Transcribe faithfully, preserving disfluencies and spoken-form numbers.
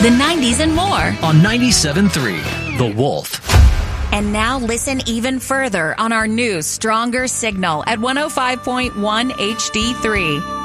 the nineties, and more on ninety-seven point three The Wolf. And now listen even further on our new, stronger signal at one oh five point one H D three.